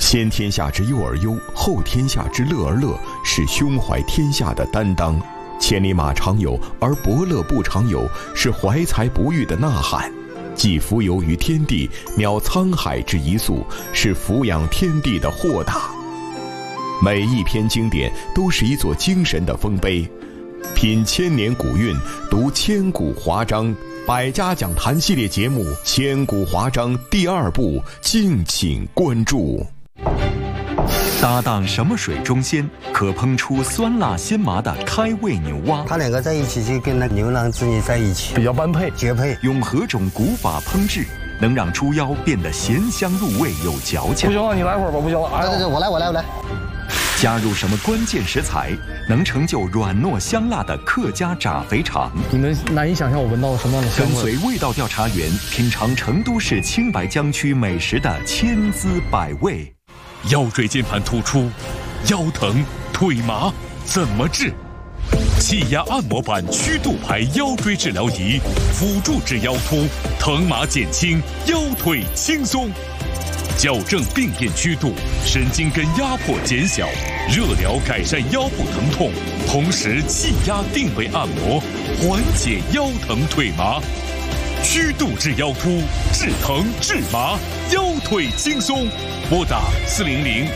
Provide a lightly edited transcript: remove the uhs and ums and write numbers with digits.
先天下之忧而忧，后天下之乐而乐，是胸怀天下的担当。千里马常有，而伯乐不常有，是怀才不遇的呐喊。既浮游于天地，渺沧海之一粟，是俯仰天地的豁达。每一篇经典都是一座精神的丰碑，品千年古韵，读千古华章。百家讲坛系列节目《千古华章》第2部，敬请关注。 搭档什么水中鲜，可烹出酸辣鲜麻的开胃牛蛙。 它两个在一起就跟那牛郎织女在一起， 比较般配绝配。 用何种古法烹制，能让猪腰变得咸香入味有嚼劲？ 不行了，你来会儿吧，不行了。 对，我来。 加入什么关键食材，能成就软糯香辣的客家炸肥肠？ 你们难以想象我闻到了什么样的香味。 跟随味道调查员品尝成都市青白江区美食的千滋百味。 腰椎间盘突出、腰疼、腿麻怎么治？气压按摩版曲度牌腰椎治疗仪，辅助治腰突，疼麻减轻，腰腿轻松。矫正病变曲度，神经根压迫减小，热疗改善腰部疼痛，同时气压定位按摩，缓解腰疼腿麻。曲度治腰突，治疼治麻，腰腿轻松。拨打400